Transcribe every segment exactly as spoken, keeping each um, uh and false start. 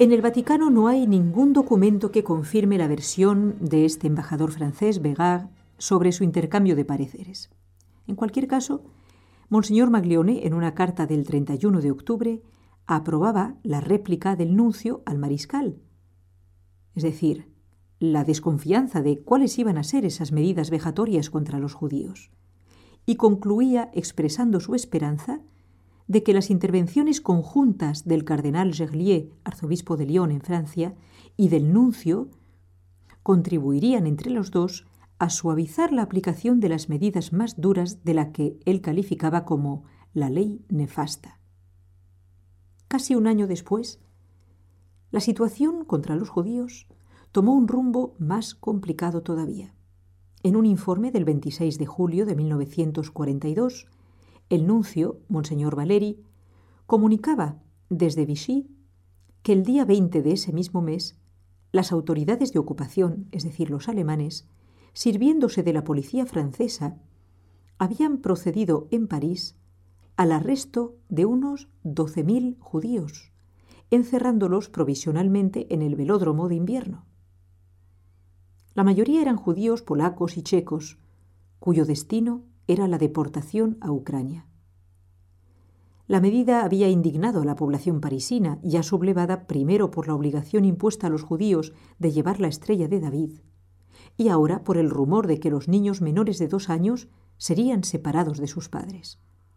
En el Vaticano no hay ningún documento que confirme la versión de este embajador francés, Bégard, sobre su intercambio de pareceres. En cualquier caso, Monseñor Maglione, en una carta del treinta y uno de octubre, aprobaba la réplica del nuncio al mariscal, es decir, la desconfianza de cuáles iban a ser esas medidas vejatorias contra los judíos, y concluía expresando su esperanza de que las intervenciones conjuntas del cardenal Gerlier, arzobispo de Lyon en Francia, y del nuncio contribuirían entre los dos a suavizar la aplicación de las medidas más duras de la que él calificaba como la ley nefasta. Casi un año después, la situación contra los judíos tomó un rumbo más complicado todavía. En un informe del veintiséis de julio de mil novecientos cuarenta y dos, el nuncio, Monseñor Valeri, comunicaba desde Vichy que el día veinte de ese mismo mes, las autoridades de ocupación, es decir, los alemanes, sirviéndose de la policía francesa, habían procedido en París al arresto de unos doce mil judíos, encerrándolos provisionalmente en el velódromo de invierno. La mayoría eran judíos polacos y checos, cuyo destino era la deportación a Ucrania. La medida había indignado a la población parisina, ya sublevada primero por la obligación impuesta a los judíos de llevar la estrella de David, y ahora por el rumor de que los niños menores de dos años serían separados de sus padres.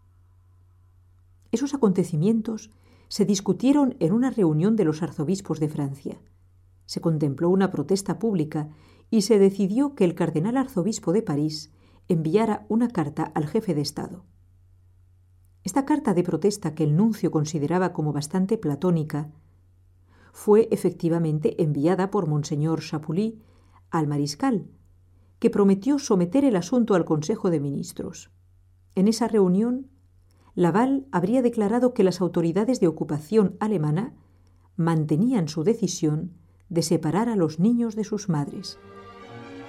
Esos acontecimientos se discutieron en una reunión de los arzobispos de Francia. Se contempló una protesta pública y se decidió que el cardenal arzobispo de París enviara una carta al jefe de Estado. Esta carta de protesta, que el nuncio consideraba como bastante platónica, fue efectivamente enviada por Monseñor Chapuly al mariscal, que prometió someter el asunto al Consejo de Ministros. En esa reunión, Laval habría declarado que las autoridades de ocupación alemana mantenían su decisión de separar a los niños de sus madres.